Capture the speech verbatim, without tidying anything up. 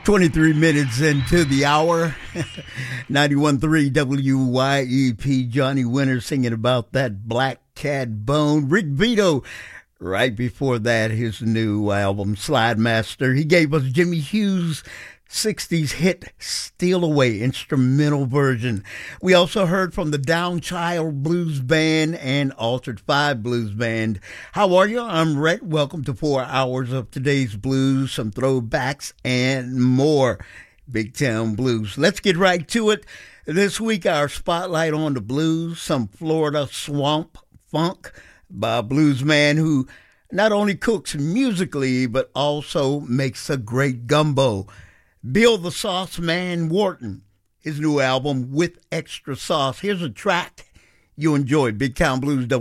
twenty-three minutes into the hour. ninety-one point three W Y E P. Johnny Winter singing about that black cat bone. Rick Vito, right before that, his new album, Slide Master. He gave us Jimmy Hughes' sixties hit Steal Away instrumental version. We also heard from the Downchild Blues Band and Altered Five Blues Band. How are you? I'm Rhett. Welcome to four hours of today's blues, some throwbacks, and more Big Town Blues. Let's get right to it. This week, our spotlight on the blues, some Florida swamp funk by a blues man who not only cooks musically, but also makes a great gumbo. Bill the Sauce Man Wharton, his new album, With Extra Sauce. Here's a track you enjoy, Big Town Blues.